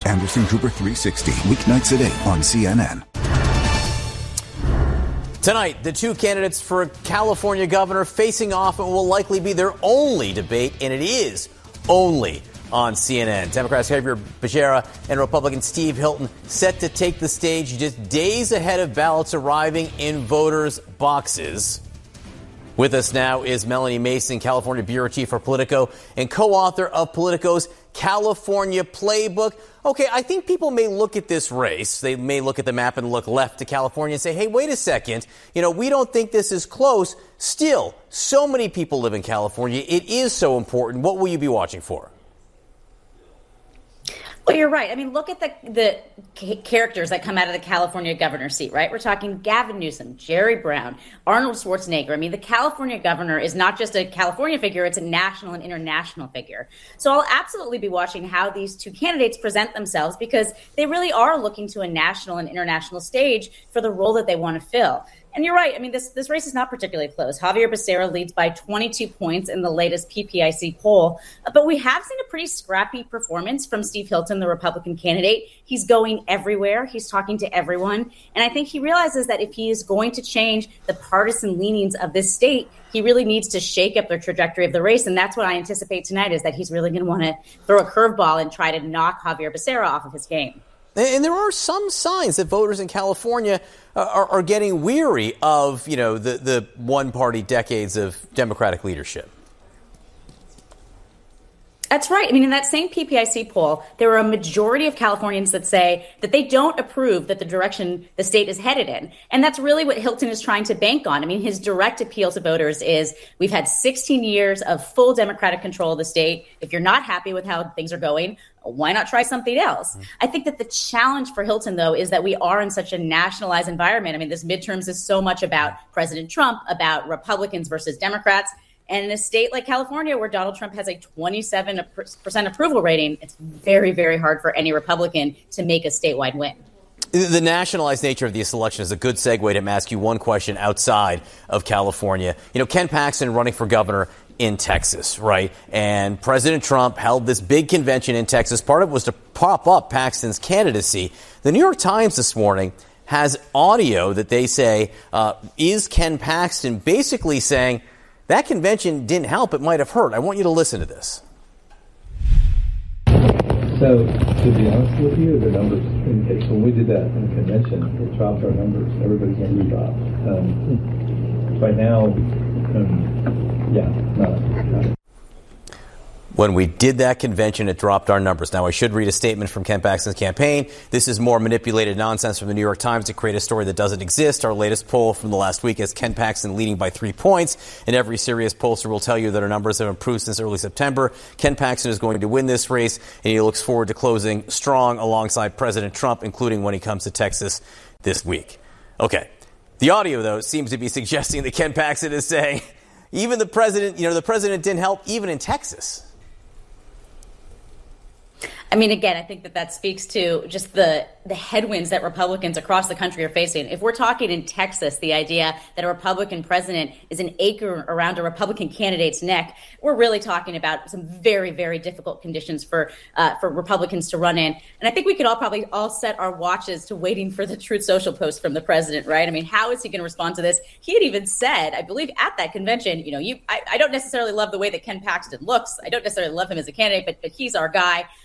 Anderson Cooper 360, weeknights at 8 on CNN. Tonight, the two candidates for California governor facing off and will likely be their only debate, and it is only on CNN. Democrats Xavier Becerra and Republican Steve Hilton set to take the stage just days ahead of ballots arriving in voters' boxes. With us now is Melanie Mason, California bureau chief for Politico and co-author of Politico's California Playbook. Okay, I think people may look at this race. They may look at the map and look left to California and say, hey, wait a second. We don't think this is close. Still, so many people live in California. It is so important. What will you be watching for? Well, you're right. I mean, look at the characters that come out of the California governor seat, right? We're talking Gavin Newsom, Jerry Brown, Arnold Schwarzenegger. I mean, the California governor is not just a California figure, it's a national and international figure. So I'll absolutely be watching how these two candidates present themselves because they really are looking to a national and international stage for the role that they want to fill. And you're right. I mean, this race is not particularly close. Xavier Becerra leads by 22 points in the latest PPIC poll. But we have seen a pretty scrappy performance from Steve Hilton, the Republican candidate. He's going everywhere. He's talking to everyone. And I think he realizes that if he is going to change the partisan leanings of this state, he really needs to shake up the trajectory of the race. And that's what I anticipate tonight is that he's really going to want to throw a curveball and try to knock Xavier Becerra off of his game. And there are some signs that voters in California are getting weary of, the one-party decades of Democratic leadership. That's right. I mean, in that same PPIC poll, there are a majority of Californians that say that they don't approve that the direction the state is headed in. And that's really what Hilton is trying to bank on. I mean, his direct appeal to voters is we've had 16 years of full Democratic control of the state. If you're not happy with how things are going, why not try something else? I think that the challenge for Hilton, though, is that we are in such a nationalized environment. I mean, this midterms is so much about President Trump, about Republicans versus Democrats. And in a state like California, where Donald Trump has a 27% approval rating, it's very, very hard for any Republican to make a statewide win. The nationalized nature of this election is a good segue to ask you one question outside of California. Ken Paxton running for governor in Texas, right? And President Trump held this big convention in Texas. Part of it was to prop up Paxton's candidacy. The New York Times this morning has audio that they say is Ken Paxton basically saying, that convention didn't help. It might have hurt. I want you to listen to this. So, to be honest with you, the numbers indicate when we did that in the convention, it dropped our numbers. Everybody's numbers dropped. Right now, not. When we did that convention, it dropped our numbers. Now, I should read a statement from Ken Paxton's campaign. This is more manipulated nonsense from the New York Times to create a story that doesn't exist. Our latest poll from the last week has Ken Paxton leading by 3 points. And every serious pollster will tell you that our numbers have improved since early September. Ken Paxton is going to win this race, and he looks forward to closing strong alongside President Trump, including when he comes to Texas this week. Okay. The audio, though, seems to be suggesting that Ken Paxton is saying even the president didn't help even in Texas. I mean, again, I think that speaks to just the headwinds that Republicans across the country are facing. If we're talking in Texas, the idea that a Republican president is an anchor around a Republican candidate's neck, we're really talking about some very, very difficult conditions for Republicans to run in. And I think we could probably all set our watches to waiting for the Truth Social post from the president, right? I mean, how is he going to respond to this? He had even said, I believe at that convention, I don't necessarily love the way that Ken Paxton looks. I don't necessarily love him as a candidate, but he's our guy.